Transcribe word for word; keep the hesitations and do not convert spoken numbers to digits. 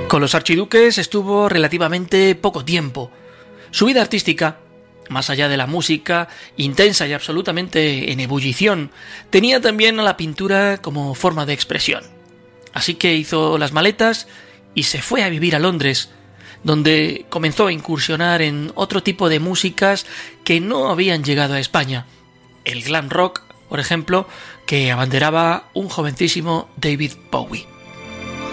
Con los Archiduques estuvo relativamente poco tiempo. Su vida artística, más allá de la música, intensa y absolutamente en ebullición, tenía también a la pintura como forma de expresión. Así que hizo las maletas y se fue a vivir a Londres, donde comenzó a incursionar en otro tipo de músicas que no habían llegado a España. El glam rock, por ejemplo, que abanderaba un jovencísimo David Bowie.